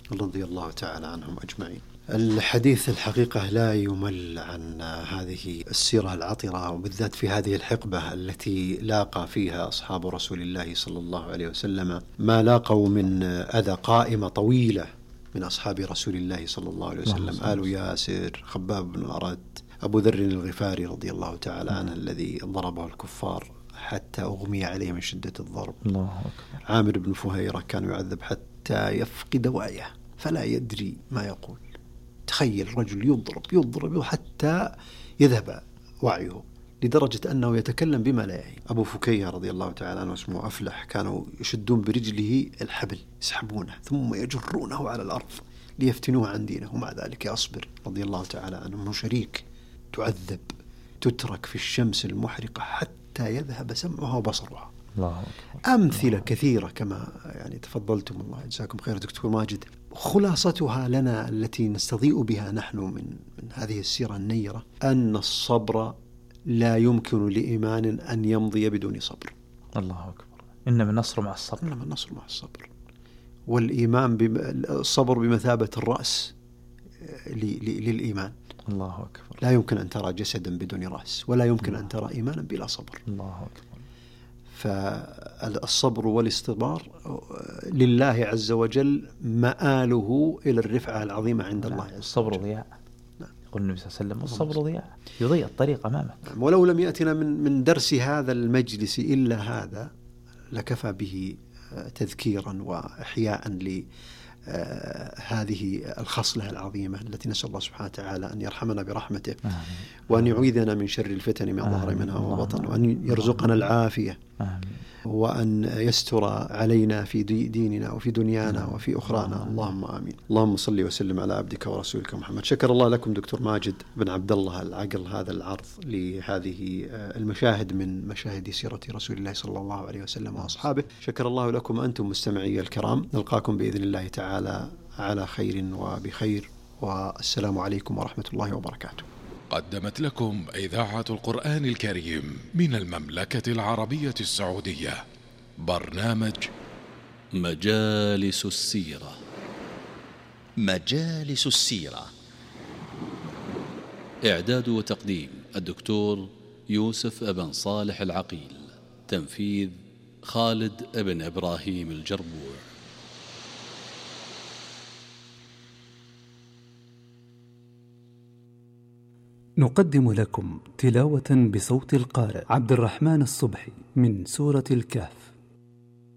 رضي الله تعالى عنهم أجمعين. الحديث الحقيقة لا يمل عن هذه السيرة العطرة، وبالذات في هذه الحقبة التي لاقى فيها أصحاب رسول الله صلى الله عليه وسلم ما لاقوا من أذى. قائمة طويلة من أصحاب رسول الله صلى الله عليه وسلم: آل ياسر، خباب بن أرد، أبو ذر الغفاري رضي الله تعالى عنه الذي ضربه الكفار حتى أغمي عليه من شدة الضرب. الله أكبر. عامر بن فهيرة كان يعذب حتى يفقد وعيه فلا يدري ما يقول. تخيل رجل يضرب حتى يذهب وعيه، لدرجة أنه يتكلم بما لا يعي. أبو فكية رضي الله تعالى عنه اسمه أفلح، كانوا يشدون برجله الحبل يسحبونه ثم يجرونه على الأرض ليفتنوه عن دينه، ومع ذلك يصبر رضي الله تعالى عنه. شريك تعذب، تترك في الشمس المحرقة حتى يذهب سمعها وبصرها. الله أكبر. أمثلة كثيرة كما يعني تفضلتم، الله يجزاكم خير دكتور ماجد. خلاصتها لنا التي نستضيء بها نحن من هذه السيرة النيرة: أن الصبر لا يمكن لإيمان أن يمضي بدون صبر. الله أكبر. إنما النصر مع الصبر. إنما النصر مع الصبر. والإيمان الصبر بمثابة الرأس للإيمان. الله أكبر. لا يمكن أن ترى جسدا بدون رأس، ولا يمكن أن ترى إيمانا بلا صبر. الله أكبر. فالصبر والاصطبار لله عز وجل مآله إلى الرفعة العظيمة عند الله عز وجل. الصبر ضياء. يقول النبي صلى الله عليه وسلم: الصبر ضياء، يضيء الطريق أمامك. ولو لم يأتنا من درس هذا المجلس إلا هذا لكفى به تذكيرا وإحياء هذه الخصلة العظيمة التي نسأل الله سبحانه وتعالى أن يرحمنا برحمته، وأن يعيذنا من شر الفتن ما ظهر منها وبطن، وأن يرزقنا العافية، وأن يستر علينا في ديننا وفي دنيانا وفي أخرانا. اللهم آمين. اللهم صل وسلم على عبدك ورسولك محمد. شكر الله لكم دكتور ماجد بن عبد الله العقل هذا العرض لهذه المشاهد من مشاهد سيرة رسول الله صلى الله عليه وسلم وأصحابه. شكر الله لكم أنتم مستمعي الكرام. نلقاكم بإذن الله تعالى على خير وبخير، والسلام عليكم ورحمة الله وبركاته. قدمت لكم إذاعة القرآن الكريم من المملكة العربية السعودية برنامج مجالس السيرة. مجالس السيرة، إعداد وتقديم الدكتور يوسف ابن صالح العقيل، تنفيذ خالد ابن إبراهيم الجربوع. نقدم لكم تلاوة بصوت القارئ عبد الرحمن الصبحي من سورة الكهف.